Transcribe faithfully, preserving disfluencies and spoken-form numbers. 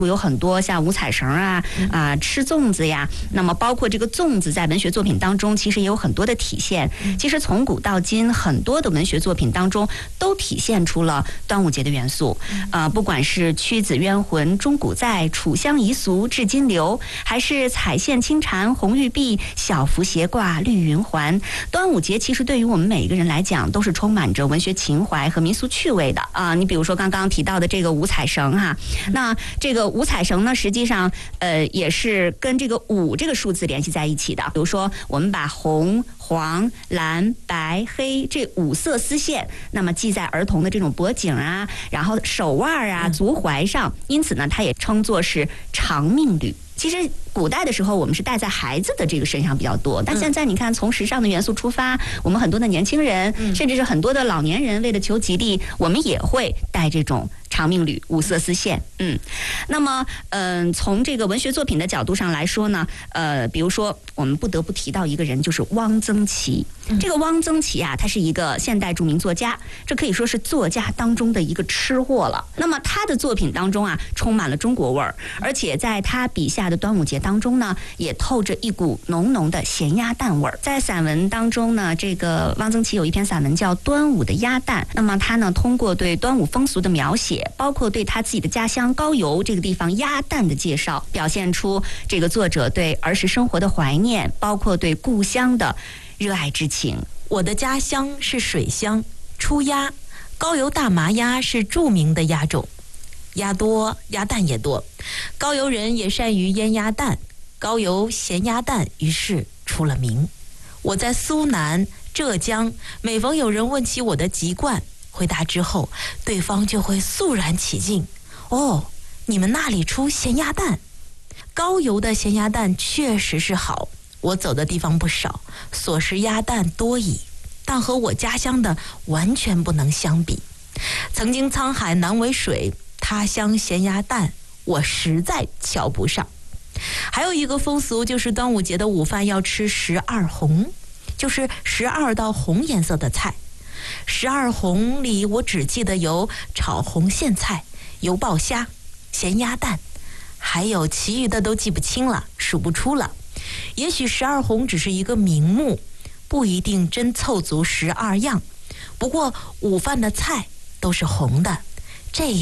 有很多像五彩绳啊啊、呃、吃粽子呀，那么包括这个粽子在文学作品当中其实也有很多的体现。其实从古到今很多的文学作品当中都体现出了端午节的元素，呃不管是屈子冤魂钟鼓在，楚乡遗俗至今留，还是彩线轻缠红玉臂，小幅斜挂绿云环，端午节其实对于我们每一个人来讲都是充满着文学情怀和民俗趣味的啊、呃。你比如说刚刚提到的这个五彩绳哈、啊，那这个五彩绳呢，实际上呃也是跟这个五这个数字联系在一起的。比如说，我们把红、黄、蓝、白、黑这五色丝线，那么系在儿童的这种脖颈啊，然后手腕啊、足踝上，因此呢，它也称作是长命缕。其实古代的时候，我们是戴在孩子的这个身上比较多，但现在你看，从时尚的元素出发，我们很多的年轻人，甚至是很多的老年人，为了求吉利，我们也会戴这种长命缕、五色丝线。嗯，那么，嗯、呃，从这个文学作品的角度上来说呢，呃，比如说我们不得不提到一个人，就是汪曾祺。这个汪曾祺啊，他是一个现代著名作家，这可以说是作家当中的一个吃货了。那么他的作品当中啊，充满了中国味儿，而且在他笔下的端午节当中呢，也透着一股浓浓的咸鸭蛋味儿。在散文当中呢，这个汪曾祺有一篇散文叫《端午的鸭蛋》，那么他呢，通过对端午风俗的描写，包括对他自己的家乡高邮这个地方鸭蛋的介绍，表现出这个作者对儿时生活的怀念，包括对故乡的热爱之情。 我的家乡是水乡，出鸭，高邮大麻鸭是著名的鸭种，鸭多，鸭蛋也多，高邮人也善于腌鸭蛋，高邮咸鸭蛋于是出了名。我在苏南、浙江，每逢有人问起我的籍贯，回答之后，对方就会肃然起敬。哦，你们那里出咸鸭蛋？高邮的咸鸭蛋确实是好，我走的地方不少，所食鸭蛋多矣，但和我家乡的完全不能相比。曾经沧海难为水，他乡咸鸭蛋，我实在瞧不上。还有一个风俗就是端午节的午饭要吃十二红，就是十二道红颜色的菜。十二红里我只记得有炒红苋菜、油爆虾、咸鸭蛋，还有其余的都记不清了，数不出了。也许十二红只是一个名目，不一定真凑足十二样。不过午饭的菜都是红的，这